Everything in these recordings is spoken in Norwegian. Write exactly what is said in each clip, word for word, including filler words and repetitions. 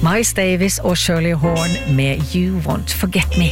Miles Davis og Shirley Horn med You Won't Forget Me.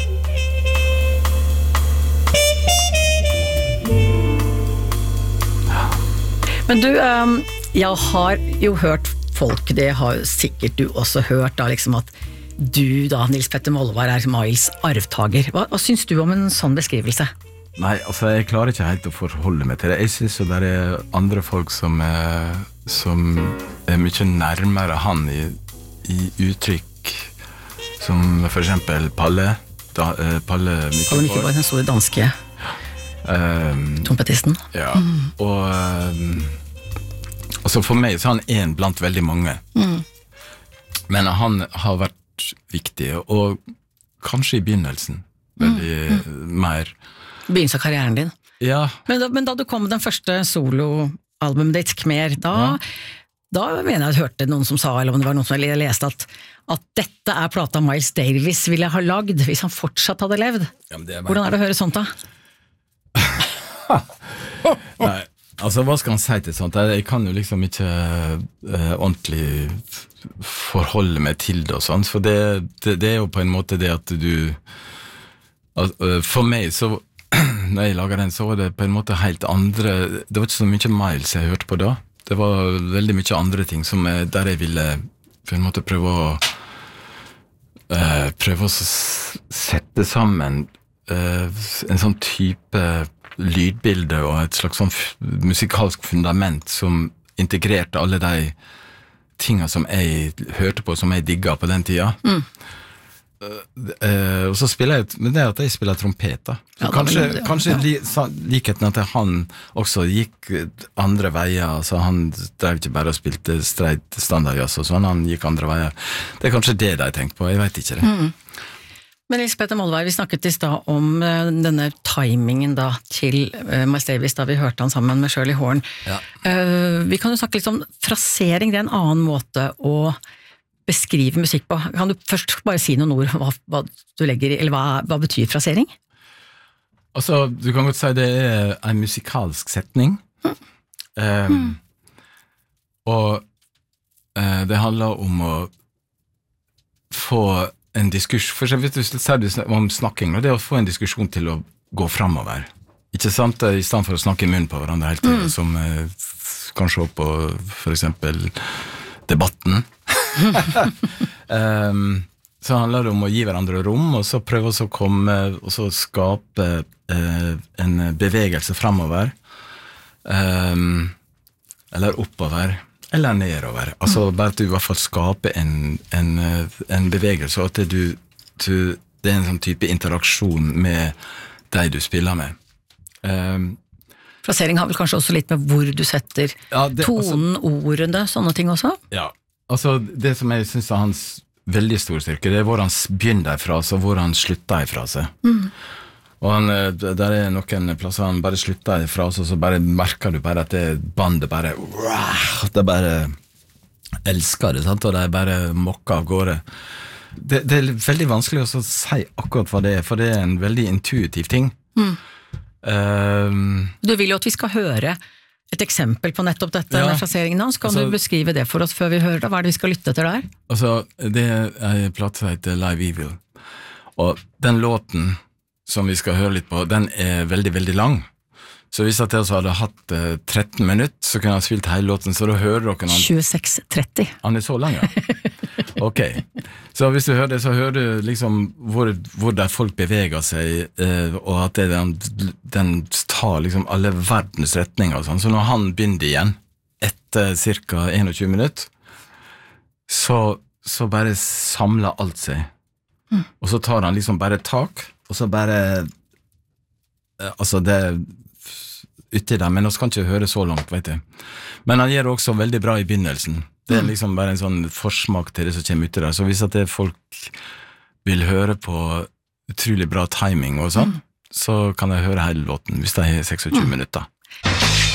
Men du, um, jeg har jo hørt folk, det har sikkert du også hørt da, liksom at du da, Nils Petter Molvær, er Miles arvtager. Hva, hva syns du om en sånn beskrivelse? Nei, altså jeg klarer ikke helt å forholde meg til det. Jeg synes jo det er andre folk som er, som er mye nærmere han i, i uttrykk, som for eksempel Palle, da, uh, Palle Mikkelborg. Palle Mikkelborg, den store danske um, trompetisten. Ja, mm. og um, altså for meg så er han en blant veldig mange. Mm. Men han har vært viktig, og kanskje i begynnelsen veldig mm. mer. Begynnelsen av karrieren din. Ja. Men da, men da du kom med den første soloalbumet ditt, Khmer, da, ja. da mener jeg at jeg hørte noen som sa, eller om det var noen som jeg leste, at, at dette er plata Miles Davis ville ha lagd hvis han fortsatt hadde levd. Ja, er bare... Hvordan er det å høre sånt da? Nei, altså hva skal han si til sånt? Jeg kan jo liksom ikke uh, ordentlig forholde meg til det og sånt, for det, det, det er jo på en måte det at du uh, for meg så når jeg laget den så var det på en måte helt andre, det var ikke så mye Miles jeg hørte på da, det var veldig mye andre ting som jeg, der jeg ville på en måte prøve å uh, prøve å sette sammen uh, en sånn type lydbilde og et slags sånn musikalsk fundament som integrerte alle de tingene som jeg hørte på, som jeg digget på den tida. Mm. Uh, uh, og så spiller jeg, men det er at jeg spiller trompet da. Så ja, kanskje, det, ja. kanskje ja. li, sa, likheten at han også gikk andre veier, altså han drev ikke bare og spilte streit standardjazz og sånn, han gikk andre veier. Det er kanskje det de tenkte på, jeg vet ikke det. Mm. Men Nils Petter Molvær, vi snakket i stad om uh, denne timingen da, til uh, Miles Davis, da vi hørte han sammen med Shirley Horn. Ja. Uh, vi kan jo snakke litt om frasering, det er en annen måte å beskrive musikk på. Kan du først bare si noen ord hva, hva du legger i, eller hva, hva betyr frasering? Altså, du kan godt si det er en musikalsk setning. Mm. Um, mm. Og uh, det handler om å få en diskusjon, for hvis du sier om snakking, det er å få en diskusjon til å gå fremover. Ikke sant? I stedet for å snakke i munnen på hverandre hele tiden, mm. som eh, kan se på for eksempel debatten. um, så handler det om å gi hverandre rom, og så prøve å komme, og så skape eh, en bevegelse fremover, um, eller oppover, eller nedover. Altså bare at du i hvert fall skaper en, en, en bevegelse, og at du, du, det er en sånn type interaksjon med de du spiller med. Um, Frasering har vel kanskje også litt med hvor du setter ja, det, tonen, altså, ordene, sånne ting også? Ja, altså det som jeg synes er hans veldig stor styrke, det er hvor han begynner en frase, og hvor han slutter en frase. Mm. Og han, der er noen plasser han bare slutter en frase, og så bare merker du bare at det bandet bare, det bare elsker det, sant? Og det bare mokker av gårde. Det, det er veldig vanskelig å si akkurat hva det er, for det er en veldig intuitiv ting. Mm. Um, du vil jo at vi skal høre et eksempel på nettopp dette ja, med fraseringen nå, så kan altså, du beskrive det for oss før vi hører det, hva er det vi skal lytte etter der? Altså, det er en plate som heter Live Evil, og den låten som vi skal høre litt på, den er veldig, veldig lang. Så hvis at jeg altså hadde hatt eh, tretten minutter, så kunne jeg spilt hele låten, så da hører dere han... tjueseks tretti. Han er så lang, ja. Ok. Så hvis du hører det, så hører du liksom hvor, hvor der folk beveger seg, eh, og at det, den, den tar liksom alle verdens retninger og sånn. Så når han begynner igjen, etter cirka tjueen minutter, så, så bare samler alt seg. Mm. Og så tar han liksom bare tak, og så bare altså det uti der, men vi kan ikke høre så langt, vet jeg. Men han gjør også veldig bra i begynnelsen. Det er liksom bare en sånn forsmak til det som kommer uti der. Så hvis at det folk vil høre på utrolig bra timing og sånn, mm. så kan jeg høre hele låten hvis det er tjueseks minutter.